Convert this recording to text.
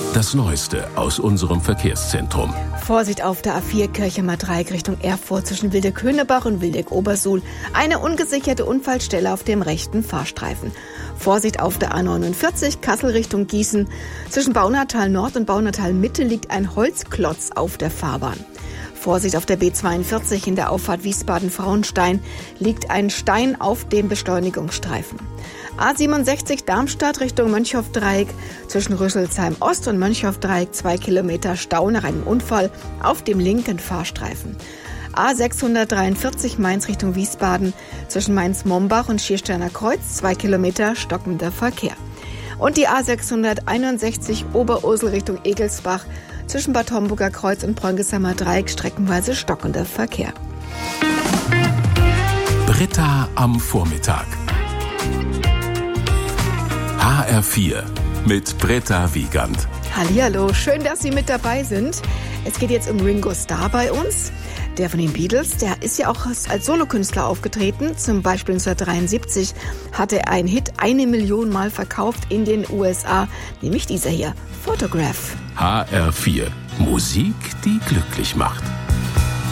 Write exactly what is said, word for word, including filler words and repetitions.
Das Neueste aus unserem Verkehrszentrum. Vorsicht auf der A vier Kirchheimer Dreieck Richtung Erfurt zwischen Wildeck-Höhnebach und Wildeck-Obersuhl. Eine ungesicherte Unfallstelle auf dem rechten Fahrstreifen. Vorsicht auf der A neunundvierzig Kassel Richtung Gießen. Zwischen Baunatal Nord und Baunatal Mitte liegt ein Holzklotz auf der Fahrbahn. Vorsicht auf der B zweiundvierzig in der Auffahrt Wiesbaden-Frauenstein liegt ein Stein auf dem Beschleunigungsstreifen. A siebenundsechzig Darmstadt Richtung Mönchhoff-Dreieck zwischen Rüsselsheim Ost und Mönchhoff-Dreieck zwei Kilometer Stau nach einem Unfall auf dem linken Fahrstreifen. A sechshundertdreiundvierzig Mainz Richtung Wiesbaden zwischen Mainz-Mombach und Schiersteiner Kreuz zwei Kilometer stockender Verkehr. Und die A sechshunderteinundsechzig Oberursel Richtung Egelsbach zwischen Bad Homburger Kreuz und Bräunigsheimer Dreieck streckenweise stockender Verkehr. Britta am Vormittag. H R vier mit Britta Wiegand. Hallihallo, schön, dass Sie mit dabei sind. Es geht jetzt um Ringo Starr bei uns. Der von den Beatles, der ist ja auch als Solokünstler aufgetreten. Zum Beispiel neunzehnhundertdreiundsiebzig hat er einen Hit eine Million Mal verkauft in den U S A, nämlich dieser hier, Photograph. H R vier, Musik, die glücklich macht.